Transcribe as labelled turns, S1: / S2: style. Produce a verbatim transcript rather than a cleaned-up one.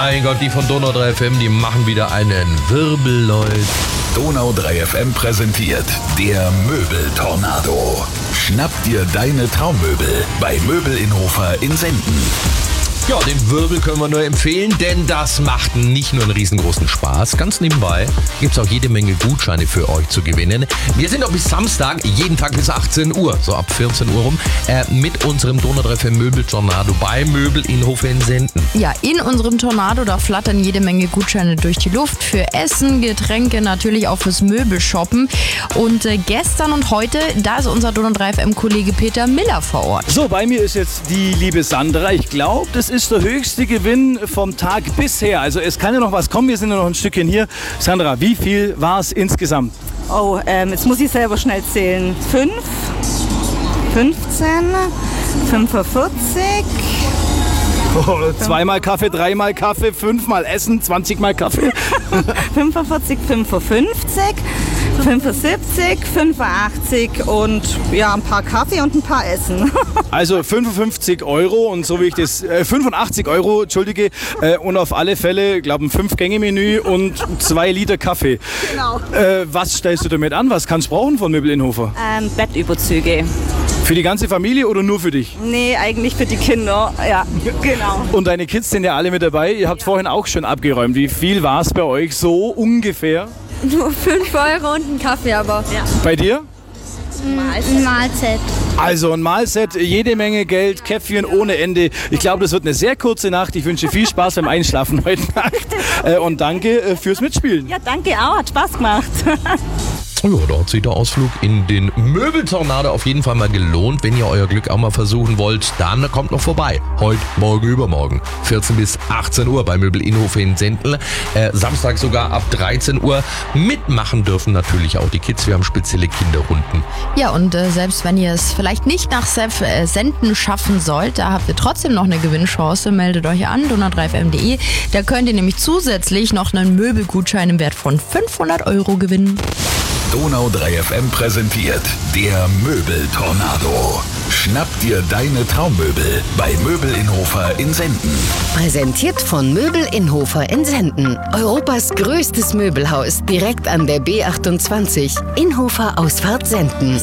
S1: Mein Gott, die von Donau drei F M, die machen wieder einen Wirbel, Leute.
S2: Donau drei F M präsentiert der Möbeltornado. Schnapp dir deine Traummöbel bei Möbel-Innhofer in Senden.
S1: Ja, den Wirbel können wir nur empfehlen, denn das macht nicht nur einen riesengroßen Spaß. Ganz nebenbei gibt es auch jede Menge Gutscheine für euch zu gewinnen. Wir sind auch bis Samstag, jeden Tag bis achtzehn Uhr, so ab vierzehn Uhr rum, äh, mit unserem Donau drei F M Möbeltornado bei Möbel-Innhofer in Senden.
S3: Ja, in unserem Tornado, da flattern jede Menge Gutscheine durch die Luft für Essen, Getränke, natürlich auch fürs Möbelshoppen. Und äh, gestern und heute, da ist unser Donau drei F M-Kollege Peter Miller vor Ort.
S4: So, bei mir ist jetzt die liebe Sandra. Ich glaube, das ist der höchste Gewinn vom Tag bisher. Also es kann ja noch was kommen, wir sind ja noch ein Stückchen hier. Sandra, wie viel war es insgesamt?
S5: Oh, ähm, jetzt muss ich selber schnell zählen. Fünf, fünfzehn, fünfundvierzig.
S4: Oh, zweimal Kaffee, dreimal Kaffee, fünfmal Essen, zwanzigmal Kaffee.
S5: fünfundvierzig, fünfundfünfzig, fünfundsiebzig, fünfundachtzig und ja, ein paar Kaffee und ein paar Essen.
S4: Also fünfundfünfzig Euro und so wie ich das, äh, fünfundachtzig Euro, Entschuldige, äh, und auf alle Fälle, glaube ich, ein Fünf-Gänge-Menü und zwei Liter Kaffee.
S5: Genau.
S4: Äh, was stellst du damit an? Was kannst du brauchen von Möbel-Innhofer?
S5: Ähm, Bettüberzüge.
S4: Für die ganze Familie oder nur für dich?
S5: Nee, eigentlich für die Kinder. Ja, genau.
S4: Und deine Kids sind ja alle mit dabei. Ihr habt ja vorhin auch schon abgeräumt. Wie viel war es bei euch so ungefähr?
S6: Nur fünf Euro und ein Kaffee, aber.
S5: Ja.
S4: Bei dir?
S6: Ein Mahlzeit.
S4: Also ein Mahlset, jede Menge Geld, Käffchen ohne Ende. Ich glaube, das wird eine sehr kurze Nacht. Ich wünsche viel Spaß beim Einschlafen heute Nacht. Äh, und danke äh, fürs Mitspielen.
S5: Ja, danke auch. Hat Spaß gemacht.
S1: Ja, da hat sich der Ausflug in den Möbeltornado auf jeden Fall mal gelohnt. Wenn ihr euer Glück auch mal versuchen wollt, dann kommt noch vorbei. Heute, morgen, übermorgen. vierzehn bis achtzehn Uhr bei Möbel-Innhofer in Senden. Äh, Samstag sogar ab dreizehn Uhr. Mitmachen dürfen natürlich auch die Kids. Wir haben spezielle Kinderrunden.
S3: Ja, und äh, selbst wenn ihr es vielleicht nicht nach Sef, äh, Senden schaffen sollt, da habt ihr trotzdem noch eine Gewinnchance. Meldet euch an, donau drei f m punkt de. Da könnt ihr nämlich zusätzlich noch einen Möbelgutschein im Wert von fünfhundert Euro gewinnen.
S2: Donau drei F M präsentiert der Möbeltornado. Schnapp dir deine Traummöbel bei Möbel-Innhofer in Senden.
S7: Präsentiert von Möbel-Innhofer in Senden. Europas größtes Möbelhaus direkt an der B achtundzwanzig. Innhofer Ausfahrt Senden.